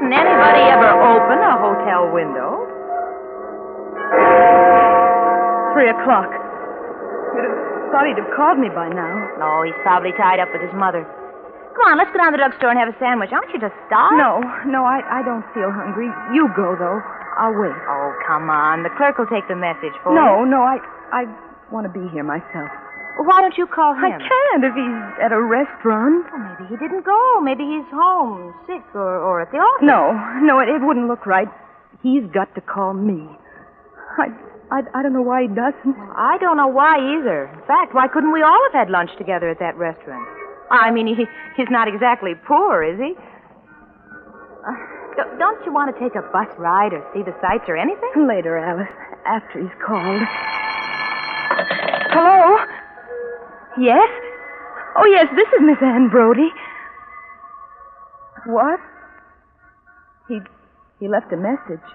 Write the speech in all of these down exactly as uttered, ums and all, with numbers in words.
Doesn't anybody ever open a hotel window? Three o'clock. You'd have thought he'd have called me by now. No, he's probably tied up with his mother. Come on, let's go down to the drugstore and have a sandwich. Aren't you just starved? No, no, I, I don't feel hungry. You go, though. I'll wait. Oh, come on. The clerk will take the message for No, you. no, I, I want to be here myself. Well, why don't you call him? I can't if he's at a restaurant. Well, maybe he didn't go. Maybe he's home, sick, or, or at the office. No, no, it, it wouldn't look right. He's got to call me. I, I, I don't know why he doesn't. I don't know why either. In fact, why couldn't we all have had lunch together at that restaurant? I mean, he, he's not exactly poor, is he? Uh, don't- don't you want to take a bus ride or see the sights or anything? Later, Alice, after he's called. Hello? Yes? Oh, yes, this is Miss Ann Brody. What? He, he left a message.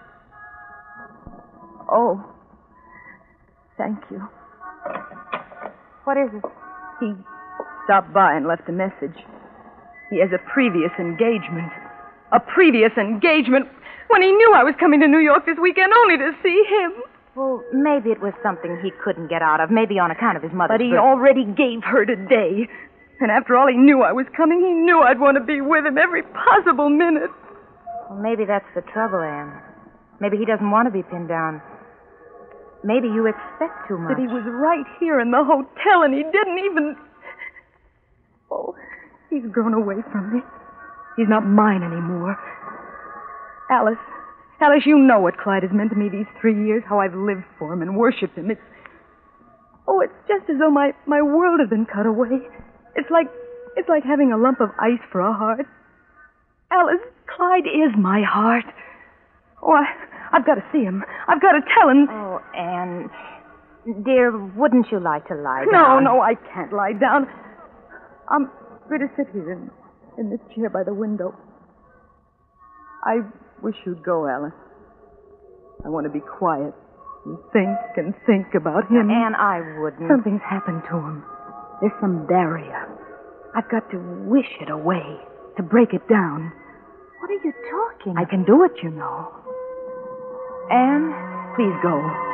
Oh. Thank you. What is it? He stopped by and left a message. He has a previous engagement. A previous engagement when he knew I was coming to New York this weekend only to see him. Well, maybe it was something he couldn't get out of, maybe on account of his mother's But he birth- already gave her today. And after all he knew I was coming, he knew I'd want to be with him every possible minute. Well, maybe that's the trouble, Anne. Maybe he doesn't want to be pinned down. Maybe you expect too much. That he was right here in the hotel and he didn't even... Oh, he's grown away from me. He's not mine anymore. Alice, Alice, you know what Clyde has meant to me these three years, how I've lived for him and worshipped him. It's... Oh, it's just as though my, my world had been cut away. It's like... It's like having a lump of ice for a heart. Alice, Clyde is my heart. Oh, I, I've got to see him. I've got to tell him... Oh, Anne, dear, wouldn't you like to lie No, down? no, I can't lie down. I'm going to sit here in, in this chair by the window. I wish you'd go, Alice. I want to be quiet and think and think about him. Anne, I wouldn't. Something's happened to him. There's some barrier. I've got to wish it away, to break it down. What are you talking I can do it, you know. Anne? Please go.